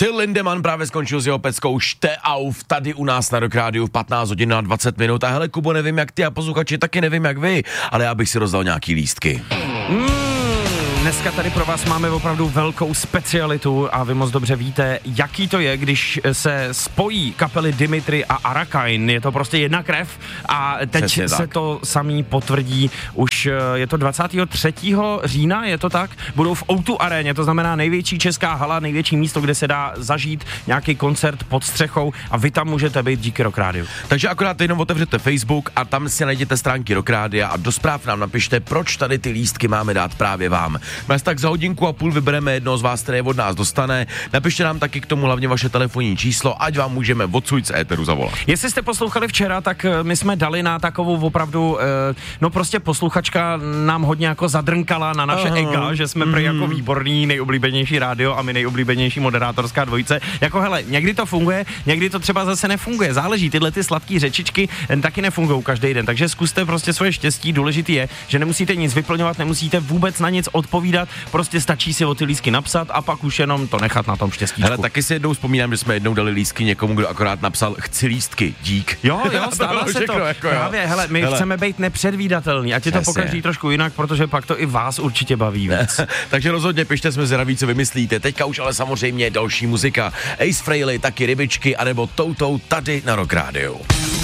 Till Lindemann právě skončil s jeho peckou Steh auf tady u nás na Rock Rádiu v 15 hodin a 20 minut. A hele, Kubo, nevím jak ty a posluchači, taky nevím jak vy, ale já bych si rozdal nějaký lístky. Dneska tady pro vás máme opravdu velkou specialitu a vy moc dobře víte, jaký to je, když se spojí kapely Dimitri a Arakain. Je to prostě jedna krev a teď přesně se tak. to samý potvrdí. Už je to 23. října, je to tak? Budou v O2 aréně, to znamená největší česká hala, největší místo, kde se dá zažít nějaký koncert pod střechou a vy tam můžete být díky Rock Rádiu. Takže akorát jenom otevřete Facebook a tam si najděte stránky Rock Rádia a do zpráv nám napište, proč tady ty lístky máme dát právě vám. Nás tak za hodinku a půl vybereme jednoho z vás, který od nás dostane. Napište nám taky k tomu hlavně vaše telefonní číslo, ať vám můžeme odsud z éteru zavolat. Jestli jste poslouchali včera, tak my jsme dali na takovou opravdu, no prostě posluchačka nám hodně jako zadrnkala na naše ega, že jsme prý jako výborný, nejoblíbenější rádio a my nejoblíbenější moderátorská dvojice. Jako hele, někdy to funguje, někdy to třeba zase nefunguje. Záleží, tyhle ty sladký řečičky taky nefungují každý den, takže zkuste prostě svoje štěstí. Důležitý je, že nemusíte nic vyplňovat, nemusíte vůbec na nic odpovídat, prostě stačí si o ty lístky napsat a pak už jenom to nechat na tom štěstíčku. Hele, taky si jednou vzpomínám, že jsme jednou dali lístky někomu, kdo akorát napsal chci lístky, dík. Jo, stává se to. Jako právě, hele, my chceme být nepředvídatelný, ať je to pokaždý trošku jinak, protože pak to i vás určitě baví víc. Takže rozhodně pište, jsme zvědaví, co vymyslíte. Teďka už ale samozřejmě další muzika. Ace Frehley, taky Rybičky, anebo Toutou tady na Rock Rádiu.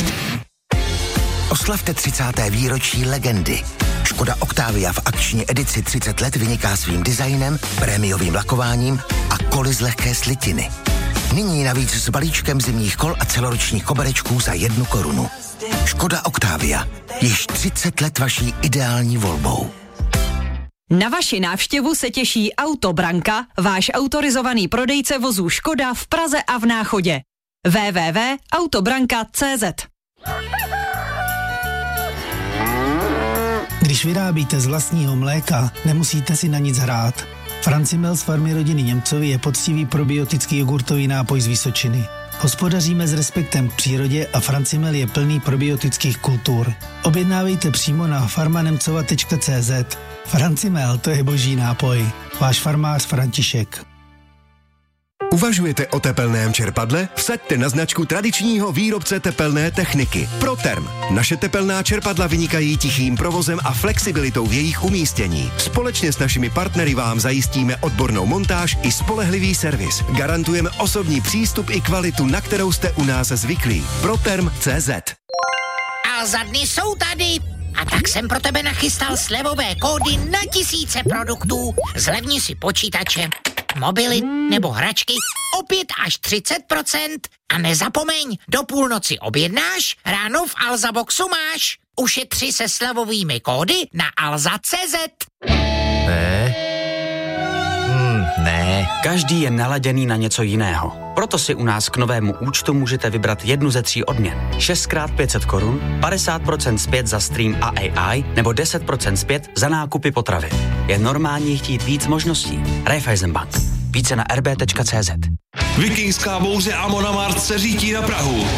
Oslavte 30. výročí legendy. Škoda Octavia v akční edici 30 let vyniká svým designem, prémiovým lakováním a koly z lehké slitiny. Nyní navíc s balíčkem zimních kol a celoročních koberečků za 1 korunu. Škoda Octavia. Již 30 let vaší ideální volbou. Na vaši návštěvu se těší Autobranka, váš autorizovaný prodejce vozů Škoda v Praze a v Náchodě. www.autobranka.cz. Když vyrábíte z vlastního mléka, nemusíte si na nic hrát. Francimel z farmy rodiny Němcovi je poctivý probiotický jogurtový nápoj z Vysočiny. Hospodaříme s respektem k přírodě a Francimel je plný probiotických kultur. Objednávejte přímo na farmanemcova.cz. Francimel, to je boží nápoj. Váš farmář František. Uvažujete o tepelném čerpadle? Vsaďte na značku tradičního výrobce tepelné techniky Proterm. Naše tepelná čerpadla vynikají tichým provozem a flexibilitou v jejich umístění. Společně s našimi partnery vám zajistíme odbornou montáž i spolehlivý servis. Garantujeme osobní přístup i kvalitu, na kterou jste u nás zvyklí. Proterm.cz. A za dny jsou tady. A tak jsem pro tebe nachystal slevové kódy na tisíce produktů. Zlevni si počítače, mobily nebo hračky o 5 až 30%. A nezapomeň, do půlnoci objednáš, ráno v Alza Boxu máš. Ušetři se slevovými kódy na alza.cz. Ne. Každý je naladěný na něco jiného. Proto si u nás k novému účtu můžete vybrat jednu ze 3 odměn. 6x 500 korun, 50% zpět za stream a AI nebo 10% zpět za nákupy potravy. Je normální chtít víc možností. Raiffeisenbank. Více na rb.cz. Vikingská bouře Amon Amarth se řítí na Prahu.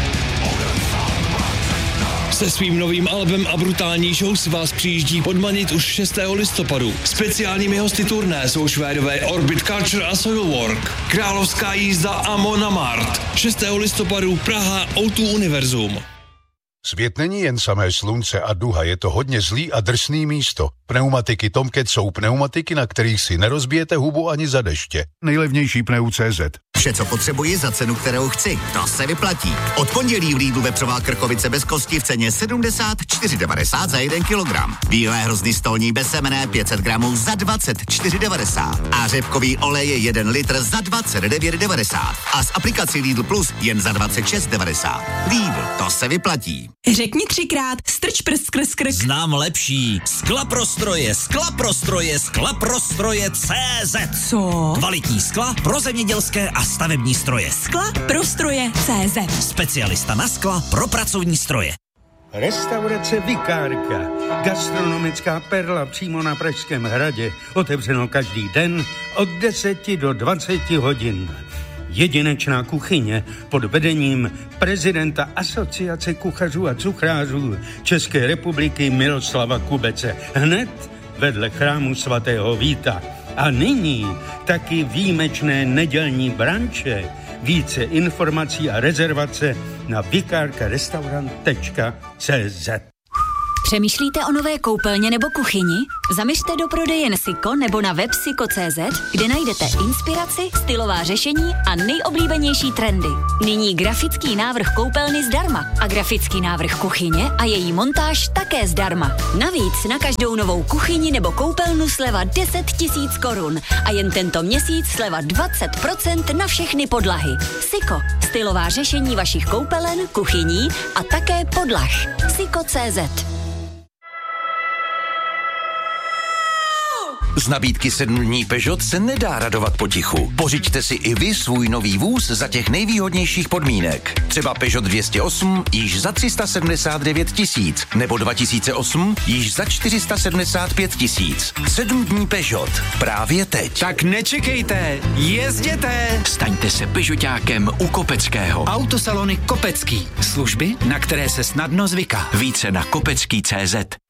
Se svým novým albem a brutální show si vás přijíždí podmanit už 6. listopadu. Speciálními hosty turné jsou Švédové Orbit Culture a Soilwork. Královská jízda Amon Amarth. 6. listopadu Praha O2 Univerzum. Svět není jen samé slunce a duha, je to hodně zlý a drsný místo. Pneumatiky Tomcat jsou pneumatiky, na kterých si nerozbijete hubu ani za deště. Nejlevnější pneu.cz. Vše, co potřebuji za cenu, kterou chci. To se vyplatí. Od pondělí v Lidlu vepřová krkovice bez kosti v ceně 74,90 za 1 kilogram. Bílé hrozny stolní bez semene 500 gramů za 24,90. A řepkový olej je 1 litr za 29,90. A s aplikací Lidl Plus jen za 26,90. Lidl, to se vyplatí. Řekni 3krát, strč prst skrz krk. Znám lepší. Skla-prostroje CZ. Co? Kvalitní skla pro zemědělské a stavební stroje. Skla-prostroje CZ. Specialista na skla pro pracovní stroje. Restaurace Vikárka. Gastronomická perla přímo na Pražském hradě. Otevřeno každý den od 10 do 20 hodin. Jedinečná kuchyně pod vedením prezidenta Asociace kuchařů a cuchrářů České republiky Miroslava Kubece. Hned vedle chrámu svatého Víta. A nyní taky výjimečné nedělní branče. Více informací a rezervace na vikarkarestaurant.cz. Přemýšlíte o nové koupelně nebo kuchyni? Zaměřte do prodejen Siko nebo na web siko.cz, kde najdete inspiraci, stylová řešení a nejoblíbenější trendy. Nyní grafický návrh koupelny zdarma a grafický návrh kuchyně a její montáž také zdarma. Navíc na každou novou kuchyni nebo koupelnu sleva 10 000 korun a jen tento měsíc sleva 20% na všechny podlahy. Siko, stylová řešení vašich koupelen, kuchyní a také podlah. Siko.cz. Z nabídky 7 dní Peugeot se nedá radovat potichu. Pořiďte si i vy svůj nový vůz za těch nejvýhodnějších podmínek. Třeba Peugeot 208 již za 379 000, nebo 2008 již za 475 000. 7 dní Peugeot. Právě teď. Tak nečekejte, jezděte! Staňte se Peugeotákem u Kopeckého. Autosalony Kopecký. Služby, na které se snadno zvyká. Více na kopecký.cz.